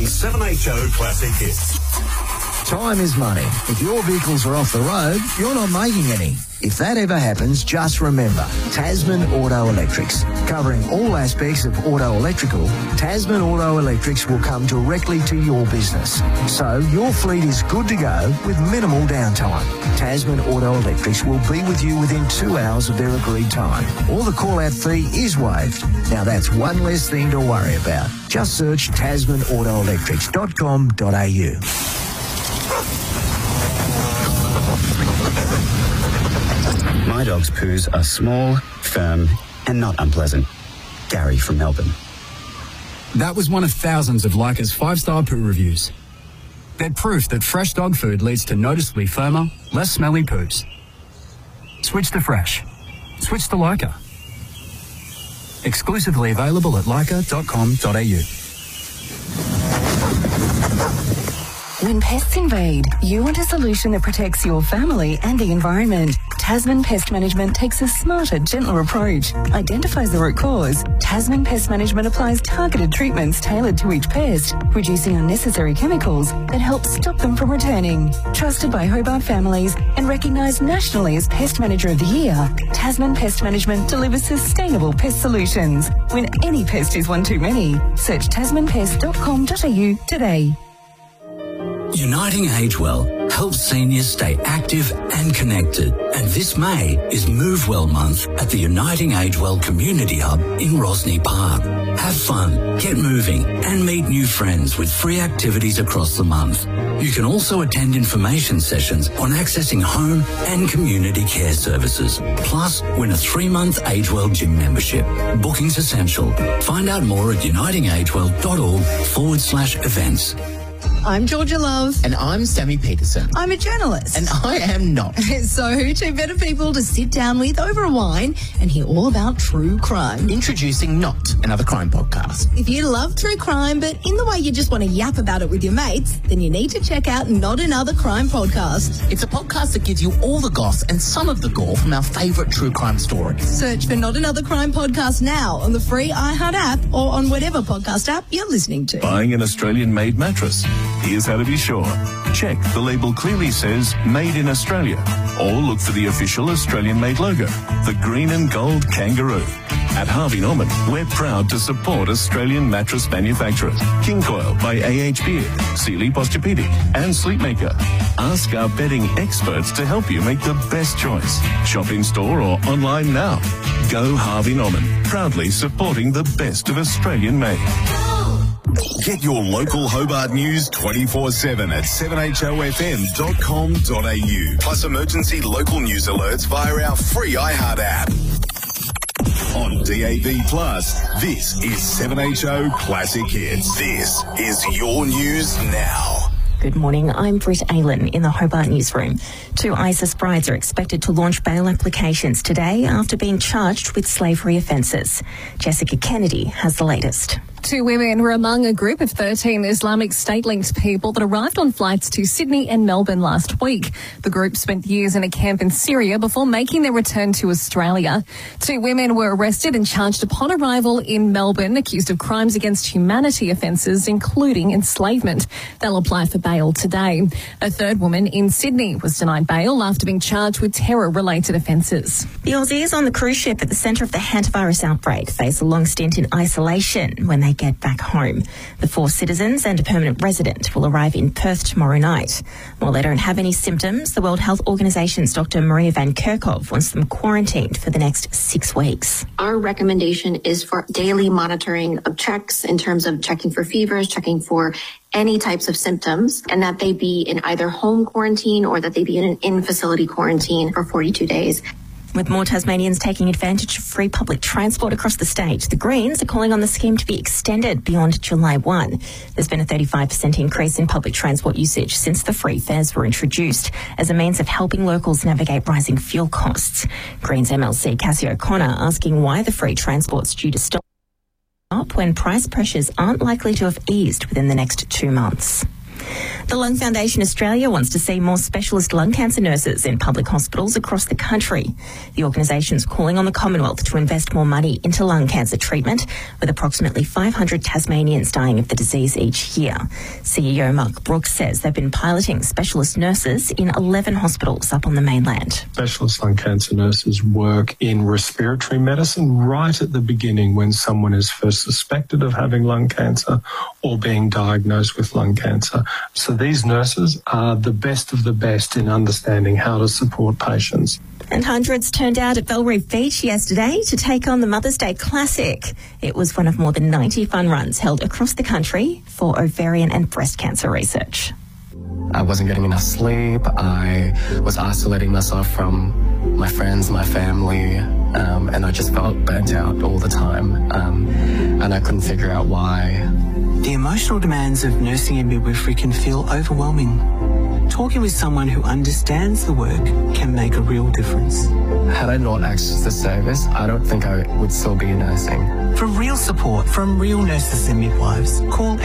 7HO Classic Hits. Time is money. If your vehicles are off the road, you're not making any. If that ever happens, just remember, Tasman Auto Electrics. Covering all aspects of auto electrical, Tasman Auto Electrics will come directly to your business. So your fleet is good to go with minimal downtime. Tasman Auto Electrics will be with you within 2 hours of their agreed time. Or the call-out fee is waived. Now that's one less thing to worry about. Just search tasmanautoelectrics.com.au. My dog's poos are small, firm, and not unpleasant. Gary from Melbourne. That was one of thousands of Leica's 5-star poo reviews. They're proof that fresh dog food leads to noticeably firmer, less smelly poos. Switch to fresh. Switch to Leica. Exclusively available at leica.com.au. When pests invade, you want a solution that protects your family and the environment. Tasman Pest Management takes a smarter, gentler approach, identifies the root cause. Tasman Pest Management applies targeted treatments tailored to each pest, reducing unnecessary chemicals that help stop them from returning. Trusted by Hobart families and recognised nationally as Pest Manager of the Year, Tasman Pest Management delivers sustainable pest solutions. When any pest is one too many, search tasmanpest.com.au today. Uniting Age Well helps seniors stay active and connected. And this May is Move Well Month at the Uniting Age Well Community Hub in Rosny Park. Have fun, get moving and meet new friends with free activities across the month. You can also attend information sessions on accessing home and community care services. Plus, win a 3-month AgeWell gym membership. Booking's essential. Find out more at unitingagewell.org/events. I'm Georgia Love. And I'm Sammy Peterson. I'm a journalist. And I am not. So who two better people to sit down with over a wine and hear all about true crime? Introducing Not, another crime podcast. If you love true crime, but in the way you just want to yap about it with your mates, then you need to check out Not Another Crime Podcast. It's a podcast that gives you all the goss and some of the gore from our favourite true crime stories. Search for Not Another Crime Podcast now on the free iHeart app or on whatever podcast app you're listening to. Buying an Australian-made mattress? Here's how to be sure. Check the label clearly says Made in Australia, or look for the official Australian-made logo, the green and gold kangaroo. At Harvey Norman, we're proud to support Australian mattress manufacturers. King Coil by A.H. Beard, Sealy Posturepedic and Sleepmaker. Ask our bedding experts to help you make the best choice. Shop in store or online now. Go Harvey Norman, proudly supporting the best of Australian-made. Get your local Hobart news 24/7 at 7HOFM.com.au. Plus emergency local news alerts via our free iHeart app. On DAB+, this is 7HO Classic Hits. This is your news now. Good morning, I'm Britt Aylen in the Hobart newsroom. 2 ISIS brides are expected to launch bail applications today after being charged with slavery offences. Jessica Kennedy has the latest. 2 women were among a group of 13 Islamic State-linked people that arrived on flights to Sydney and Melbourne last week. The group spent years in a camp in Syria before making their return to Australia. 2 women were arrested and charged upon arrival in Melbourne, accused of crimes against humanity offences, including enslavement. They'll apply for bail today. A 3rd woman in Sydney was denied bail after being charged with terror-related offences. The Aussies on the cruise ship at the centre of the hantavirus outbreak face a long stint in isolation when they get back home. The 4 citizens and a permanent resident will arrive in Perth tomorrow night. While they don't have any symptoms, the World Health Organisation's Dr. Maria Van Kerkhove wants them quarantined for the next 6 weeks. Our recommendation is for daily monitoring of checks in terms of checking for fevers, checking for any types of symptoms, and that they be in either home quarantine or that they be in an in-facility quarantine for 42 days. With more Tasmanians taking advantage of free public transport across the state, the Greens are calling on the scheme to be extended beyond July 1. There's been a 35% increase in public transport usage since the free fares were introduced as a means of helping locals navigate rising fuel costs. Greens MLC Cassie O'Connor asking why the free transport's due to stop when price pressures aren't likely to have eased within the next 2 months. The Lung Foundation Australia wants to see more specialist lung cancer nurses in public hospitals across the country. The organisation is calling on the Commonwealth to invest more money into lung cancer treatment, with approximately 500 Tasmanians dying of the disease each year. CEO Mark Brooks says they've been piloting specialist nurses in 11 hospitals up on the mainland. Specialist lung cancer nurses work in respiratory medicine right at the beginning when someone is first suspected of having lung cancer or being diagnosed with lung cancer. So these nurses are the best of the best in understanding how to support patients. And hundreds turned out at Bellreef Beach yesterday to take on the Mother's Day Classic. It was one of more than 90 fun runs held across the country for ovarian and breast cancer research. I wasn't getting enough sleep. I was isolating myself from my friends, my family, and I just felt burnt out all the time, and I couldn't figure out why. The emotional demands of nursing and midwifery can feel overwhelming. Talking with someone who understands the work can make a real difference. Had I not accessed the service, I don't think I would still be nursing. For real support from real nurses and midwives, call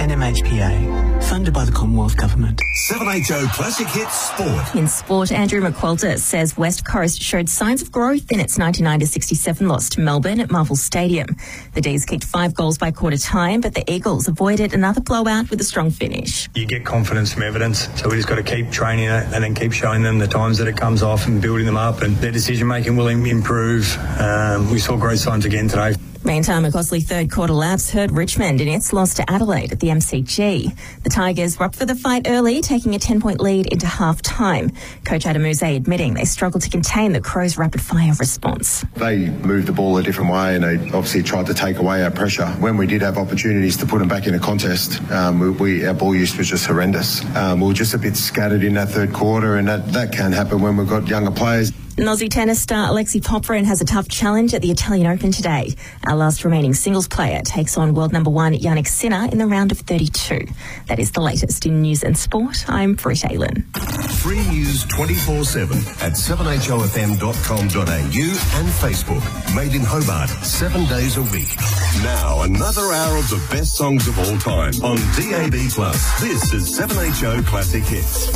NMHPA, funded by the Commonwealth Government. 7HO Classic Hits Sport. In sport, Andrew McQuilter says West Coast showed signs of growth in its 99-67 loss to Melbourne at Marvel Stadium. The D's kicked 5 goals by quarter time, but the Eagles avoided another blowout with a strong finish. You get confidence from evidence, so we just got to keep training it and then keep showing them the times that it comes off and building them up, and their decision making will improve. We saw great signs again today. Meantime, a costly third quarter lapse hurt Richmond in its loss to Adelaide at the MCG. The Tigers were up for the fight early, taking a 10-point lead into half-time. Coach Adam Muse admitting they struggled to contain the Crows' rapid-fire response. They moved the ball a different way and they obviously tried to take away our pressure. When we did have opportunities to put them back in a contest, our ball use was just horrendous. We were just a bit scattered in that third quarter, and that can happen when we've got younger players. Aussie tennis star Alexei Popyrin has a tough challenge at the Italian Open today. Our last remaining singles player takes on world number 1 Yannick Sinner in the round of 32. That is the latest in news and sport. I'm Britt Aylan. Free news 24/7 at 7hofm.com.au and Facebook. Made in Hobart 7 days a week. Now another hour of the best songs of all time on DAB+. This is 7HO Classic Hits.